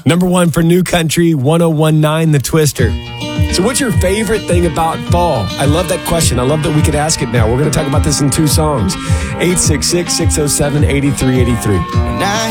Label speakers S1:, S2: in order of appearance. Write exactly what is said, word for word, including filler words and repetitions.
S1: Number one for New Country, one oh one point nine, The Twister. So what's your favorite thing about fall? I love that question. I love that we could ask it now. We're going to talk about this in two songs. eight six six, six oh seven, eight three eight three.
S2: Now